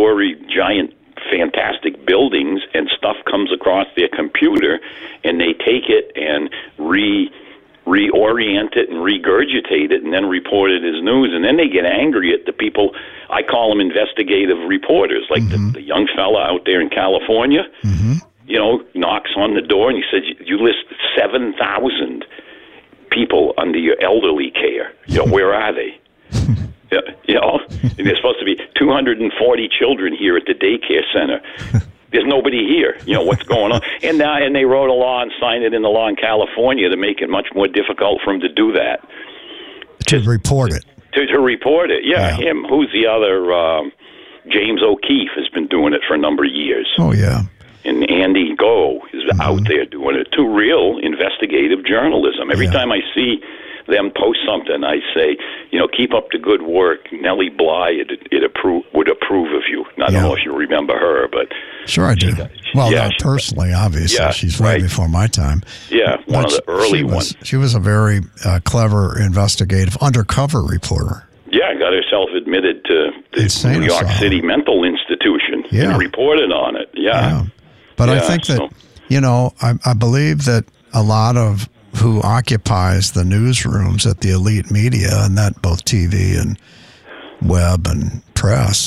4-story giant fantastic buildings, and stuff comes across their computer, and they take it and reorient it and regurgitate it and then report it as news, and then they get angry at the people. I call them investigative reporters, like the young fella out there in California, knocks on the door and he says, you list 7,000 people under your elderly care. Where are they? And there's supposed to be 240 children here at the daycare center. There's nobody here. What's going on? And they wrote a law and signed it in the law in California to make it much more difficult for him to do that. To report it. To report it, yeah. Him. Who's the other? James O'Keefe has been doing it for a number of years. Oh, yeah. And Andy Go is out there doing it. To real investigative journalism. Every time I see them post something, I say, keep up the good work. Nellie Bly would approve of you. I don't know if you remember her, but... Sure I do. Not personally, obviously. Yeah, she's way before my time. Yeah, one of the early ones. She was a very clever, investigative, undercover reporter. Yeah, got herself admitted to the New York City mental institution and reported on it. Yeah. But I think that, I believe that a lot of who occupies the newsrooms at the elite media, and that both TV and web and press,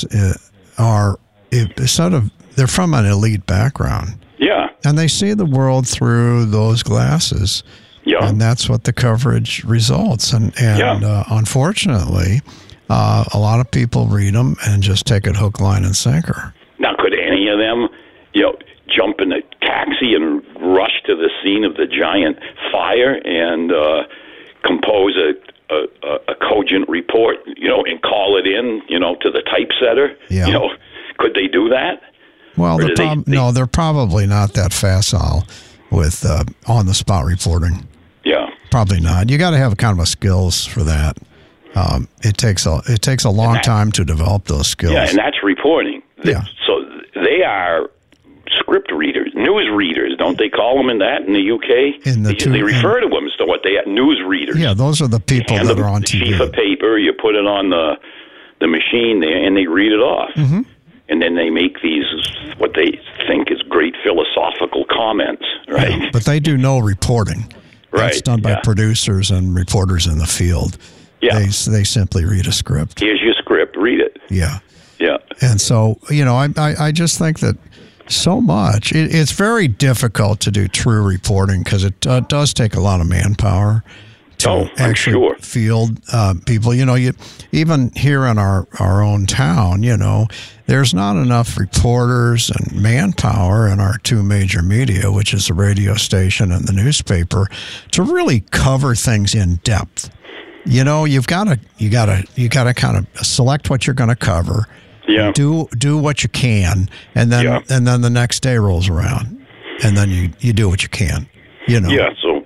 they're from an elite background. Yeah. And they see the world through those glasses. Yeah. And that's what the coverage results. And unfortunately, a lot of people read them and just take it hook, line, and sinker. Now, could any of them, jump in a taxi and rush to the scene of the giant fire and compose a cogent report, and call it in, to the typesetter? Yeah. Could they do that? Well, they're probably not that facile with on-the-spot reporting. Yeah. Probably not. You got to have kind of a skills for that. It takes a long time to develop those skills. Yeah, and that's reporting. So they are script readers, news readers, don't they call them in the UK? They refer to them as to what they are, news readers. Yeah, those are the people that are on TV. Sheet of paper, you put it on the machine there, and they read it off. Mm-hmm. And then they make these, what they think is great philosophical comments, right? Yeah, but they do no reporting. Right. It's done by producers and reporters in the field. Yeah. They simply read a script. Here's your script, read it. Yeah. Yeah. And so, I just think that so much, it's very difficult to do true reporting because it does take a lot of manpower to actually field people. Even here in our own town, there's not enough reporters and manpower in our two major media, which is the radio station and the newspaper, to really cover things in depth. You got to kind of select what you're going to cover. Yeah. Do what you can, and then the next day rolls around, and then you do what you can. Yeah. So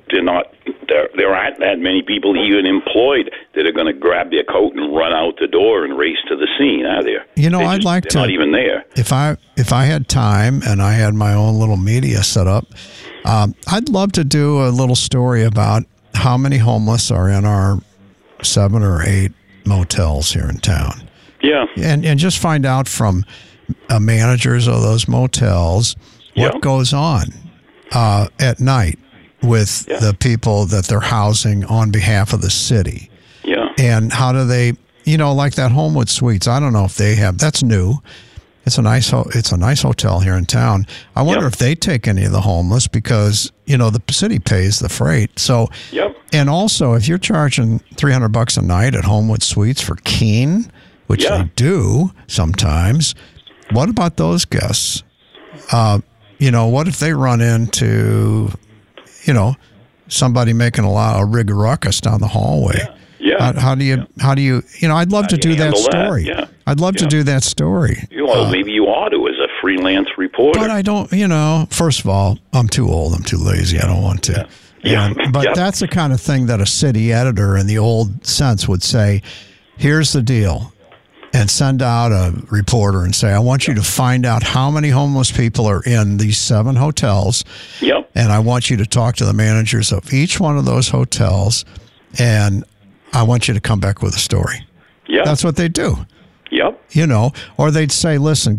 there aren't that many people even employed that are going to grab their coat and run out the door and race to the scene, are there? I'd like to. Not even there. If I had time and I had my own little media set up, I'd love to do a little story about how many homeless are in our 7 or 8 motels here in town. Yeah. And just find out from managers of those motels what goes on at night with the people that they're housing on behalf of the city. Yeah. And how do they, like that Homewood Suites, I don't know if they have, that's new. It's a nice hotel here in town. I wonder if they take any of the homeless because, the city pays the freight. So, and also if you're charging $300 a night at Homewood Suites for Keene, which they do sometimes, what about those guests? What if they run into, somebody making a rig ruckus down the hallway? Yeah. How do you, I'd love to do that story. Yeah. I'd love to do that story. Maybe you ought to as a freelance reporter. But I don't, first of all, I'm too old. I'm too lazy. I don't want to. Yeah. But that's the kind of thing that a city editor in the old sense would say, here's the deal. And send out a reporter and say, I want you to find out how many homeless people are in these 7 hotels. Yep. And I want you to talk to the managers of each one of those hotels. And I want you to come back with a story. Yeah. That's what they do. Yep. Or they'd say, listen,